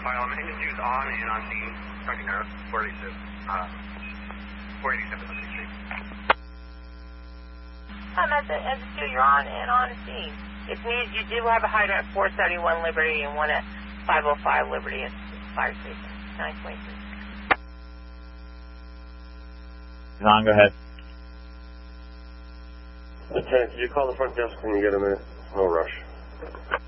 file. He was on and on scene. Talking to 487. 487 location. As a two, you're on and on the scene. If needed, you do have a hideout at 471 Liberty and one at 505 Liberty at Fire Station. 923. John, go ahead. Lieutenant, could you call the front desk when you get a minute? No rush.